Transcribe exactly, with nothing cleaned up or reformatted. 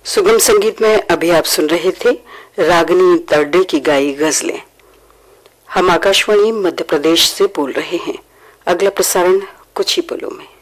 सुगम संगीत में अभी आप सुन रहे थे रागिनी तरडे की गाई गजलें। हम आकाशवाणी मध्य प्रदेश से बोल रहे हैं। अगला प्रसारण कुछ ही पलों में।